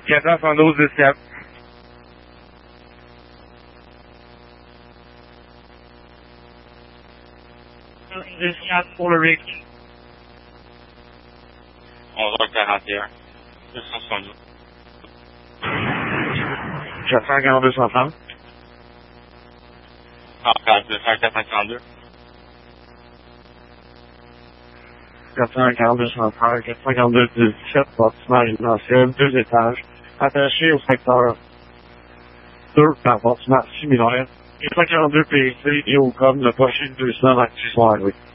412 17. Pour le Rick. 11h41. 272. 442 130. 442. 442 130. 442 17. Bâtiment résidentiel, 2 étages. Attaché au secteur 2 par bâtiment similaire. 442 PC et au com le prochain 200 accessoires, oui.